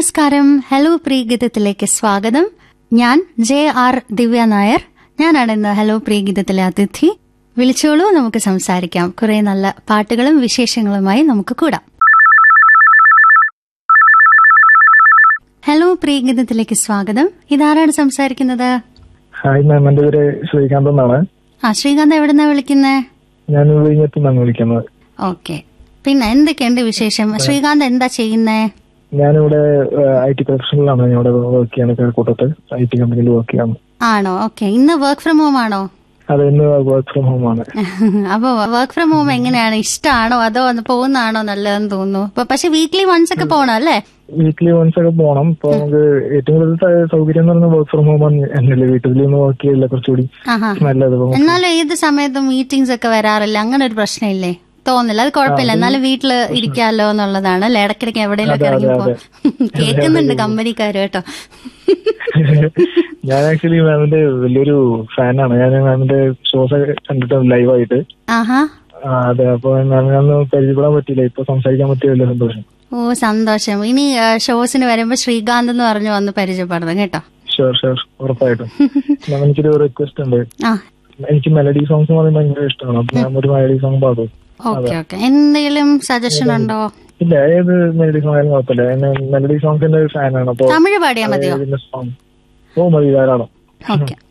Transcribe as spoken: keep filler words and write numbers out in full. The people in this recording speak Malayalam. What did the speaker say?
നമസ്കാരം. ഹലോ പ്രിയഗീതത്തിലേക്ക് സ്വാഗതം. ഞാൻ ജെ ആർ ദിവ്യ നായർ. ഞാനാണ് ഇന്ന് ഹലോ പ്രിയഗീതത്തിലെ അതിഥി. വിളിച്ചോളൂ, നമുക്ക് സംസാരിക്കാം. കുറെ നല്ല പാട്ടുകളും വിശേഷങ്ങളുമായി നമുക്ക് കൂടാം. ഹലോ പ്രിയഗീതത്തിലേക്ക് സ്വാഗതം. ഇതാരാണ് സംസാരിക്കുന്നത്? ഹായ് മാം, എന്റെ പേര് ശ്രീകാന്ത് എന്നാണ്. ആ, ശ്രീകാന്ത് എവിടെന്നാ വിളിക്കുന്നേ? ഞാൻ വിഴിഞ്ഞത്തുനിന്നാണ് വിളിക്കുന്നത്. ഓക്കെ, പിന്നെ എന്തൊക്കെയുണ്ട് വിശേഷം? ശ്രീകാന്ത് എന്താ ചെയ്യുന്നേ? ഞാനിവിടെ ഐ ടി പ്രൊഫഷണലാണ്. ഞാൻ ഇവിടെ വർക്ക് ചെയ്യാണ്, കോഴിക്കോട്ടത്ത് ഐ ടി കമ്പനിയിൽ വർക്ക് ചെയ്യാണ്. ആണോ? ഓക്കെ. ഇന്ന് വർക്ക് ഫ്രം ഹോം ആണോ? അതെ, ഇന്ന് വർക്ക് ഫ്രം ഹോം ആണ്. അപ്പൊ വർക്ക് ഫ്രം ഹോം എങ്ങനെയാണ്? ഇഷ്ടമാണോ അതോ പോകുന്നതാണോ നല്ലതെന്ന് തോന്നുന്നു? ഇപ്പൊ പക്ഷെ വീക്ക്ലി വൺസ് ഒക്കെ പോകണം അല്ലേ? വീക്ക്ലി വൺസ് ഒക്കെ പോകണം. ഇപ്പൊ നമുക്ക് ഏറ്റവും കൂടുതൽ സൗകര്യം എന്ന് പറയുന്നത് വർക്ക് ഫ്രം ഹോം ആണ്. എന്നല്ലേ വീട്ടിൽ നിന്ന് വർക്ക് ചെയ്യില്ല, കുറച്ചുകൂടി നല്ലത്. എന്നാലും ഏത് സമയത്തും മീറ്റിംഗ്സ് ഒക്കെ വരാറില്ല, അങ്ങനെ ഒരു പ്രശ്നമില്ലേ? തോന്നില്ല, അത് കുഴപ്പമില്ല. എന്നാലും വീട്ടില് ഇരിക്കാലോ എന്നുള്ളതാണ് അല്ലെ? ഇടയ്ക്കിടയ്ക്ക് എവിടെയെങ്കിലും ഒക്കെ ഇറങ്ങിപ്പോ കേൾക്കുന്നുണ്ട് കമ്പനിക്കാര് കേട്ടോ. ഞാൻ ആക്ച്വലി മാമിന്റെ വലിയൊരു ഫാനാണ്. ഞാൻ മാമിന്റെ ഷോസ് കണ്ടിട്ട് ലൈവായിട്ട്. അതെ, അപ്പൊ മാമിനൊന്ന് പരിചയപ്പെടാൻ പറ്റിയില്ല, ഇപ്പൊ സംസാരിക്കാൻ പറ്റിയല്ലോ. സന്തോഷം. ഓ, സന്തോഷം. ഇനി ഷോസിന് വരുമ്പോ ശ്രീകാന്ത് എന്ന് പറഞ്ഞു വന്ന് പരിചയപ്പെടണം കേട്ടോ. ഷുവർ ഷുവർ, ഉറപ്പായിട്ടും. മാം, എനിക്കൊരു റിക്വസ്റ്റ് ഉണ്ട്. എനിക്ക് മെലഡി സോങ്സ് പറയുന്നത് ഭയങ്കര ഇഷ്ടമാണ്. അപ്പൊ ഞാൻ ഒരു മെലഡി സോങ് പാടും. Okay okay. എന്തെങ്കിലും സജഷൻ ഉണ്ടോ? ഇല്ല, ഏത് മെലഡി സോങ് ആയാലും കുഴപ്പമില്ല. മെലഡി സോങ്സിന്റെ ഒരു ഫാനാണ്. അപ്പൊ തമിഴ് പാടിയാ മതിയോ? ഓ, മതി, ധാരാളം. ഓക്കെ.